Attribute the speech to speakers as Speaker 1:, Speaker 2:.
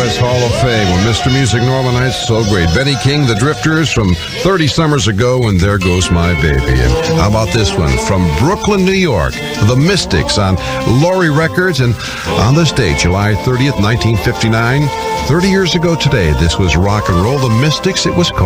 Speaker 1: Jazz Hall of Fame with Mr. Music Northern Lights, so great. Benny King, The Drifters from 30 summers ago, and There Goes My Baby. And how about this one? From Brooklyn, New York, The Mystics on Laurie Records. And on this date, July 30th, 1959, 30 years ago today, this was rock and roll. The Mystics, it was called